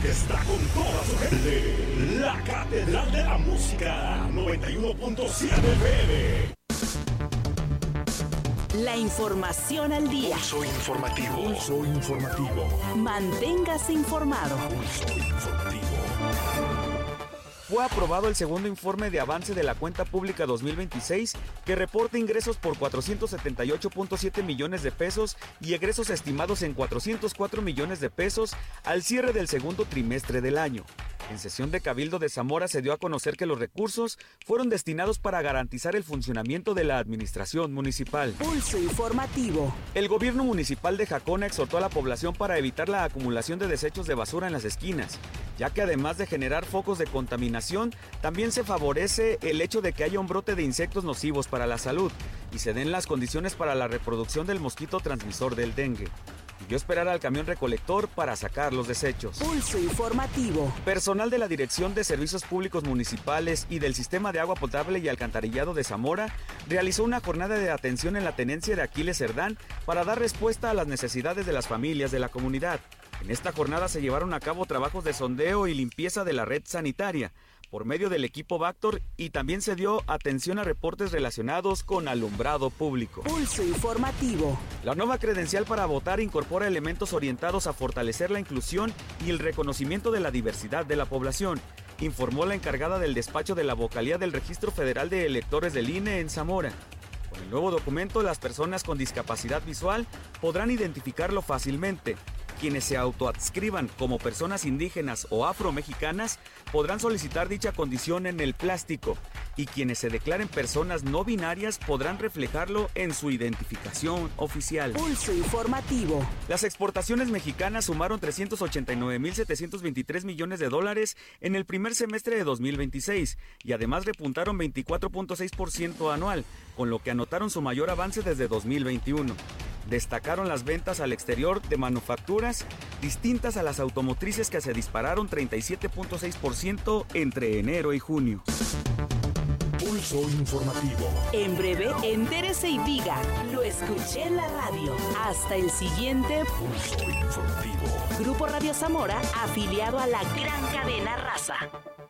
que está con toda su gente. La Catedral de la Música, 91.7 FM. La información al día. Pulso informativo. Pulso informativo. Manténgase informado. Pulso informativo. Fue aprobado el segundo informe de avance de la cuenta pública 2026, que reporta ingresos por 478.7 millones de pesos y egresos estimados en 404 millones de pesos al cierre del segundo trimestre del año. En sesión de Cabildo de Zamora se dio a conocer que los recursos fueron destinados para garantizar el funcionamiento de la administración municipal. Pulso informativo. El gobierno municipal de Jacona exhortó a la población para evitar la acumulación de desechos de basura en las esquinas, ya que además de generar focos de contaminación, también se favorece el hecho de que haya un brote de insectos nocivos para la salud y se den las condiciones para la reproducción del mosquito transmisor del dengue. Pidió esperar al camión recolector para sacar los desechos. Pulso informativo. Personal de la Dirección de Servicios Públicos Municipales y del Sistema de Agua Potable y Alcantarillado de Zamora realizó una jornada de atención en la tenencia de Aquiles Cerdán para dar respuesta a las necesidades de las familias de la comunidad. En esta jornada se llevaron a cabo trabajos de sondeo y limpieza de la red sanitaria por medio del equipo Bactor y también se dio atención a reportes relacionados con alumbrado público. Pulso informativo. La nueva credencial para votar incorpora elementos orientados a fortalecer la inclusión y el reconocimiento de la diversidad de la población, informó la encargada del despacho de la vocalía del Registro Federal de Electores del INE en Zamora. Con el nuevo documento, las personas con discapacidad visual podrán identificarlo fácilmente. Quienes se autoadscriban como personas indígenas o afromexicanas podrán solicitar dicha condición en el plástico y quienes se declaren personas no binarias podrán reflejarlo en su identificación oficial. Pulso informativo. Las exportaciones mexicanas sumaron 389.723 millones de dólares en el primer semestre de 2026 y además repuntaron 24.6% anual, con lo que anotaron su mayor avance desde 2021. Destacaron las ventas al exterior de manufacturas distintas a las automotrices que se dispararon 37.6% entre enero y junio. Pulso informativo. En breve, entérese y diga, lo escuché en la radio. Hasta el siguiente Pulso informativo. Grupo Radio Zamora, afiliado a la gran cadena Raza.